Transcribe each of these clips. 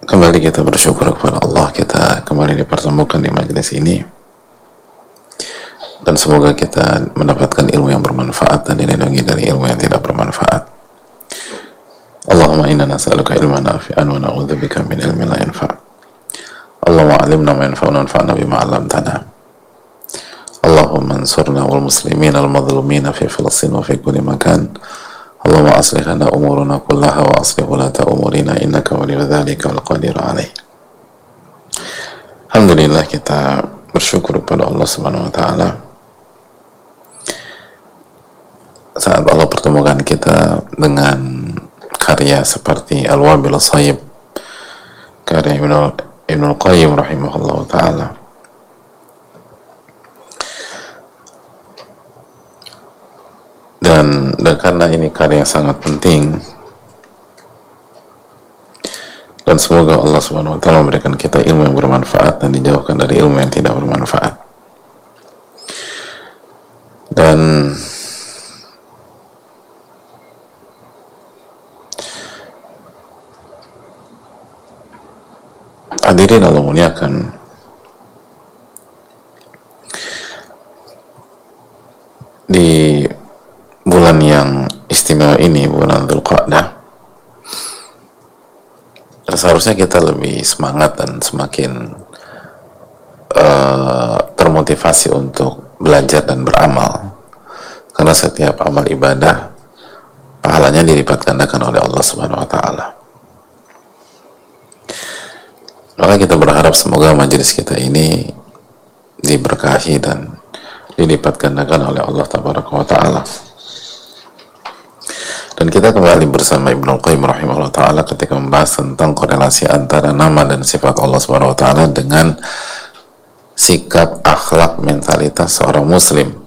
Kembali kita bersyukur kepada Allah, kita kembali dipertemukan di majelis ini, dan semoga kita mendapatkan ilmu yang bermanfaat dan dilindungi dari ilmu yang tidak bermanfaat. Allahumma inna nas'aluka ilman nafi'an wa na'udzubika min ilmin la yanfa'. Allahumma 'allimna ma yanfa'una wanfa'na bima 'allamtana. Allahumma ansurna wal muslimina al madhlumina fi Filistin wa fi kulli makan. Allahumma aslih lana umurana kullaha wa aslih ulata umurina innaka waliyyu dzalika wal qadiru alaih. Alhamdulillah, kita bersyukur kepada Allah Subhanahu wa taala saat Allah pertemukan kita dengan karya seperti Al-Wabil As-Sayyib, karya Ibnul Qayyim rahimahullah taala. Dan karena ini karya yang sangat penting, dan semoga Allah Subhanahu wa taala memberikan kita ilmu yang bermanfaat dan dijauhkan dari ilmu yang tidak bermanfaat. Dan hadirin Allah muliakan, di bulan yang istimewa ini, bulan Dzulqa'dah, seharusnya kita lebih semangat dan semakin termotivasi untuk belajar dan beramal, karena setiap amal ibadah pahalanya dilipat gandakan oleh Allah Subhanahu wa taala. Maka kita berharap semoga majelis kita ini diberkahi dan dilipat gandakan oleh Allah Tabaraka wa taala. Dan kita kembali bersama Ibnul Qayyim rahimahullah ta'ala ketika membahas tentang korelasi antara nama dan sifat Allah Subhanahu wa ta'ala dengan sikap, akhlak, mentalitas seorang muslim.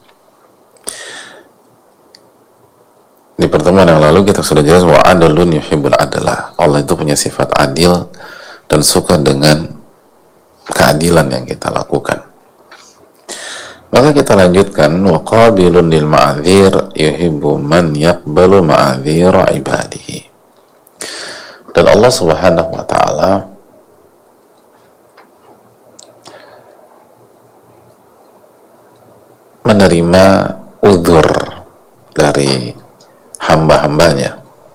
Di pertemuan yang lalu kita sudah jelas wa adalun yuhibbul adalah, Allah itu punya sifat adil dan suka dengan keadilan yang kita lakukan. Maka kita lanjutkan, wa qabilun lil ma'adzir yuhibbu man yaqbalu ma'adzira ibadihi. Dan Allah Subhanahu wa taala menerima uzur dari hamba-hambanya.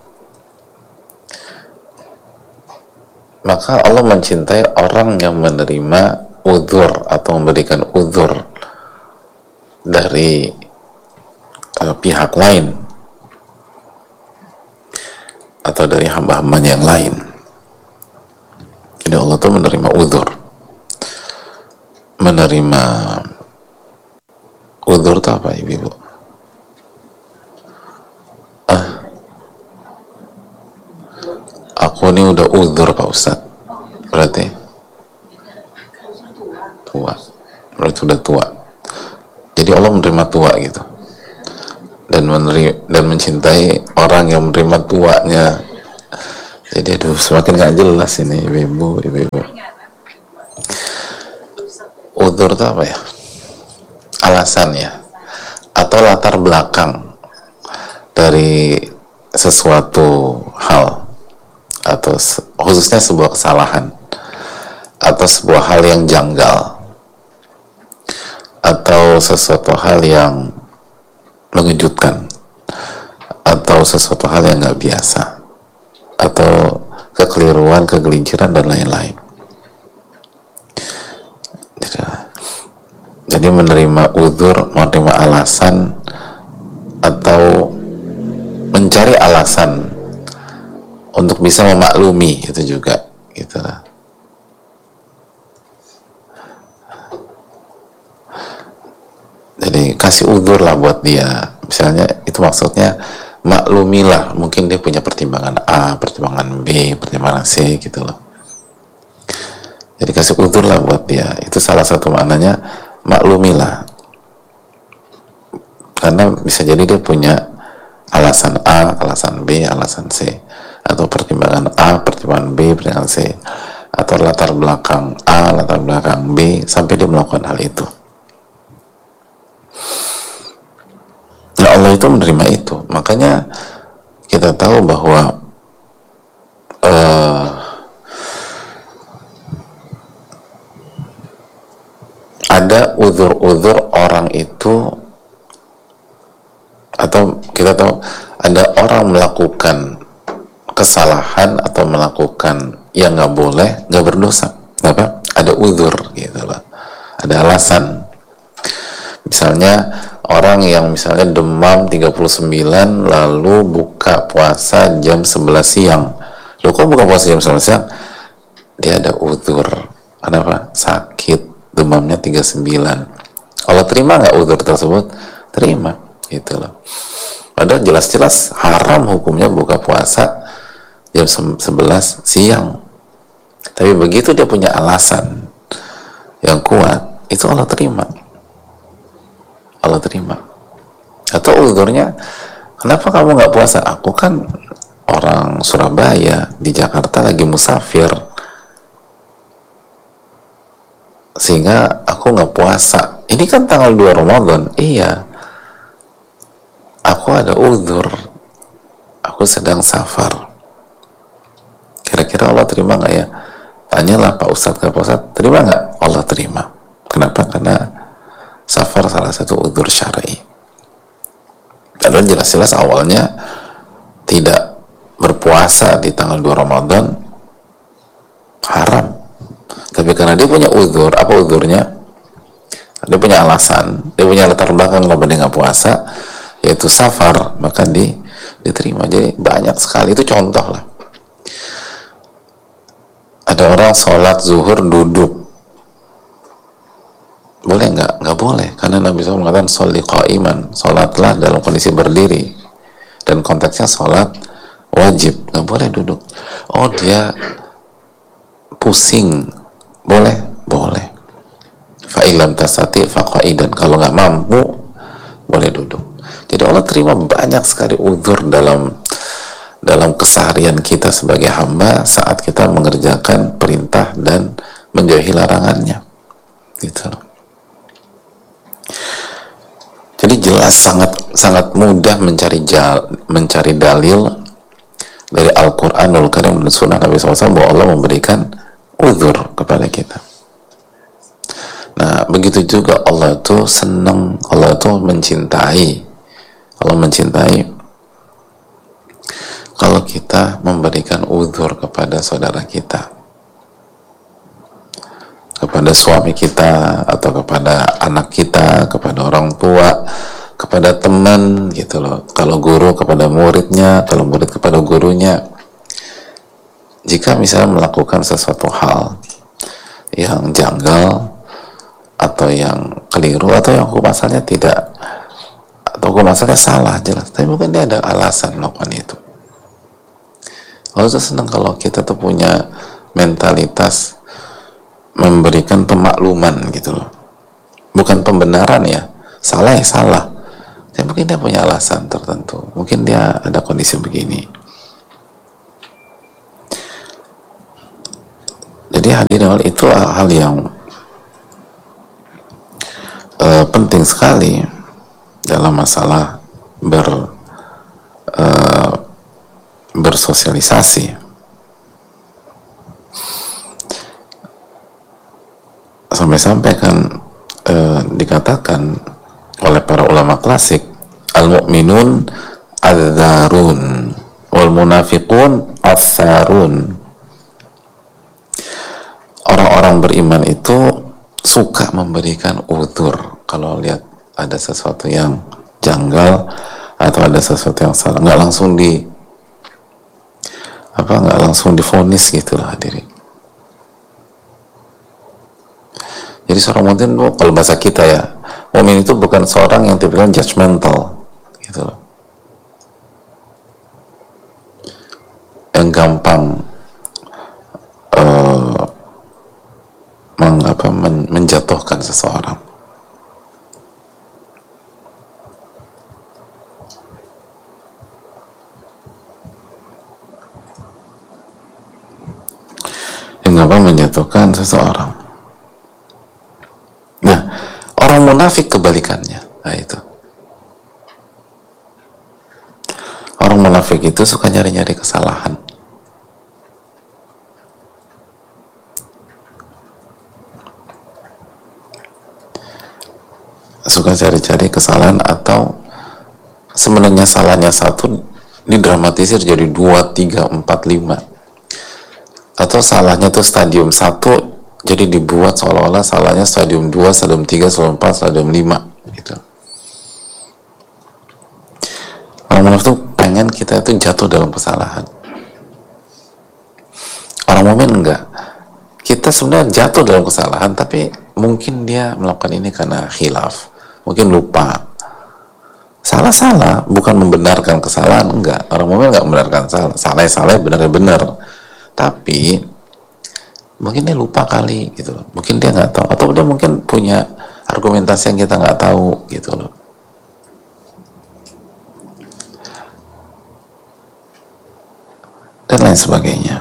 Maka Allah mencintai orang yang menerima uzur atau memberikan uzur dari pihak lain atau dari hamba-hambanya yang lain. Jadi Allah tuh menerima uzur. Menerima uzur itu apa, ibu? Aku ini udah uzur Pak Ustadz. Berarti tua. Berarti udah tua. Jadi Allah menerima tua gitu, dan mencintai orang yang menerima tuanya. Jadi aduh, semakin gak jelas ini ibu-ibu. Uzur itu apa ya? Alasan ya, atau latar belakang dari sesuatu hal, atau khususnya sebuah kesalahan atau sebuah hal yang janggal, atau sesuatu hal yang mengejutkan, atau sesuatu hal yang nggak biasa, atau kekeliruan, kegelinciran, dan lain-lain. Jadi menerima uzur, menerima alasan, atau mencari alasan untuk bisa memaklumi, itu juga gitu lah. Jadi kasih uzur lah buat dia, misalnya itu maksudnya maklumilah, mungkin dia punya pertimbangan A, pertimbangan B, pertimbangan C gitu loh. Jadi kasih uzur lah buat dia, itu salah satu maknanya maklumilah, karena bisa jadi dia punya alasan A, alasan B, alasan C, atau pertimbangan A, pertimbangan B, pertimbangan C, atau latar belakang A, latar belakang B, sampai dia melakukan hal itu. Nah, Allah itu menerima itu. Makanya kita tahu bahwa ada uzur-uzur orang itu, atau kita tahu ada orang melakukan kesalahan atau melakukan yang nggak boleh, nggak berdosa, apa? Ada uzur gitu loh, ada alasan. Misalnya orang yang misalnya demam 39 lalu buka puasa jam 11 siang. Loh, kok buka puasa jam 11 siang? Dia ada uzur. Kenapa? Sakit, demamnya 39. Allah terima nggak uzur tersebut? Terima, gitu loh. Padahal jelas-jelas haram hukumnya buka puasa jam 11 siang. Tapi begitu dia punya alasan yang kuat, itu Allah terima. Allah terima. Atau uzurnya, kenapa kamu nggak puasa? Aku kan orang Surabaya, di Jakarta lagi musafir, sehingga aku nggak puasa. Ini kan tanggal 2 Ramadan. Iya, aku ada uzur, aku sedang safar. Kira-kira Allah terima nggak ya? Tanyalah Pak Ustadz ke Pak Ustadz, terima nggak? Allah terima. Kenapa? Karena safar salah satu uzur syar'i. Dan jelas-jelas awalnya tidak berpuasa di tanggal 2 Ramadan haram. Tapi karena dia punya uzur, apa uzurnya? Dia punya alasan, dia punya latar belakang kenapa dia nggak puasa, yaitu safar, maka diterima. Jadi banyak sekali, itu contoh lah. Ada orang sholat zuhur duduk, boleh nggak? Nggak boleh, karena Nabi SAW mengatakan sholli qa'iman, sholatlah dalam kondisi berdiri, dan konteksnya sholat wajib, nggak boleh duduk. Oh, dia pusing, boleh? Boleh. Fa'ilam tasati faqa'idan, kalau nggak mampu boleh duduk. Jadi Allah terima banyak sekali uzur dalam keseharian kita sebagai hamba saat kita mengerjakan perintah dan menjauhi larangannya, gitu. Jadi jelas sangat mudah mencari dalil dari Al-Quranul Karim dan Sunnah Nabi SAW bahwa Allah memberikan uzur kepada kita. Nah, begitu juga Allah itu senang, Allah itu mencintai, Allah mencintai kalau kita memberikan uzur kepada saudara kita, kepada suami kita, atau kepada anak kita, kepada orang tua, kepada teman, gitu loh. Kalau guru kepada muridnya, kalau murid kepada gurunya. Jika misalnya melakukan sesuatu hal yang janggal atau yang keliru atau yang hukum asalnya tidak, atau hukum asalnya salah jelas, tapi mungkin dia ada alasan melakukan itu. Allah tuh senang kalau kita tuh punya mentalitas memberikan pemakluman, gitu loh, bukan pembenaran ya, salah ya salah, tapi mungkin dia punya alasan tertentu, mungkin dia ada kondisi begini. Jadi hadirin, itu hal yang penting sekali dalam masalah bersosialisasi. Sampai-sampai kan dikatakan oleh para ulama klasik, al-mu'minun adzarun wal munafiqun atsarun. Orang-orang beriman itu suka memberikan uzur kalau lihat ada sesuatu yang janggal atau ada sesuatu yang salah, nggak langsung divonis, gitu loh hadirin. Jadi seorang mukmin, kalau bahasa kita ya, mukmin itu bukan seorang yang tipikal judgmental, gitu loh, yang gampang menjatuhkan seseorang. Yang gampang menjatuhkan seseorang. Nah, orang munafik kebalikannya. Nah, itu. Orang munafik itu suka nyari-nyari kesalahan. suka cari-cari kesalahan, atau sebenarnya salahnya satu didramatisir jadi 2, 3, 4, 5, atau salahnya tuh stadium 1 jadi dibuat seolah-olah salahnya stadium 2, stadium 3, stadium 4, stadium 5 gitu. Orang munafik tuh pengen kita itu jatuh dalam kesalahan. Orang mukmin enggak. Kita sebenarnya jatuh dalam kesalahan, tapi mungkin dia melakukan ini karena khilaf, mungkin lupa. Salah-salah, bukan membenarkan kesalahan, enggak. Orang mukmin enggak membenarkan salah. Salah-salah, benar-benar. Tapi mungkin dia lupa kali gitu loh. Mungkin dia nggak tahu, atau dia mungkin punya argumentasi yang kita nggak tahu gitu loh. Dan lain sebagainya.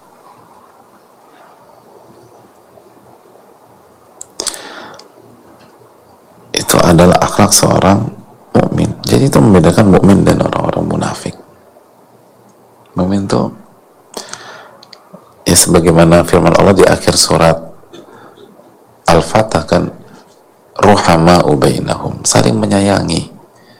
Itu adalah akhlak seorang mukmin. Jadi itu membedakan mukmin dan orang-orang munafik. Mukmin itu ya sebagaimana firman Allah di akhir surat Al-Fatah kan, ruhama'u bainahum, saling menyayangi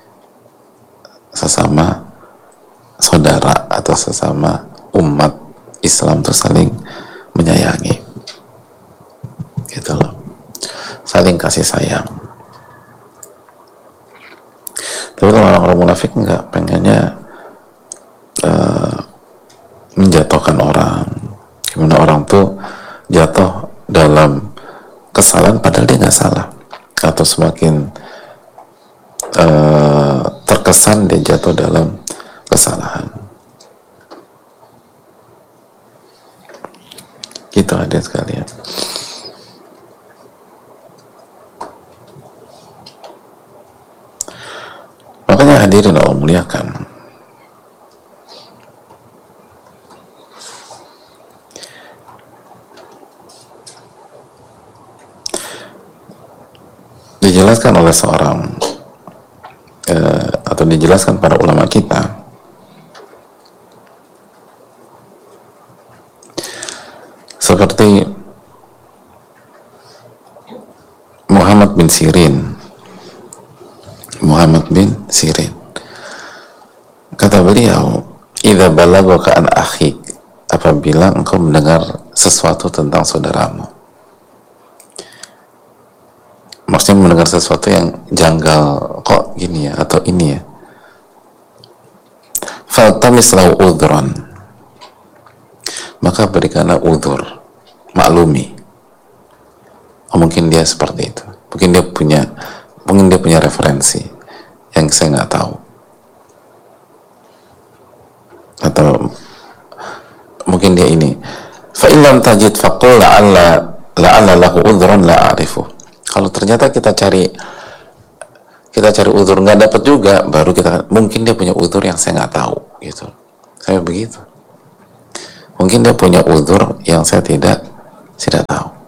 sesama saudara atau sesama umat Islam, itu saling menyayangi gitu loh, saling kasih sayang. Tapi kalau orang-orang munafik enggak, pengennya menjatuhkan orang, gimana orang tuh jatuh dalam kesalahan padahal dia nggak salah, atau semakin terkesan dia jatuh dalam kesalahan. Gitu hadirin sekalian. Makanya hadirin Allah muliakan, dijelaskan oleh seorang atau dijelaskan para ulama kita, seperti Muhammad bin Sirin. Kata beliau, idza balagaka an akhik, apabila engkau mendengar sesuatu tentang saudaramu, maksudnya mendengar sesuatu yang janggal, kok gini ya atau ini ya, faltamis lahu udhran, maka berikanlah udhur, maklumi. Mungkin dia seperti itu, mungkin dia punya referensi yang saya nggak tahu, atau mungkin dia ini, fa illam tajid faqul la'alla lahu udhran la a'rifu. Kalau ternyata kita cari udhur nggak dapat juga, baru kita, mungkin dia punya udhur yang saya nggak tahu gitu. Saya begitu, mungkin dia punya udhur yang saya tidak tahu.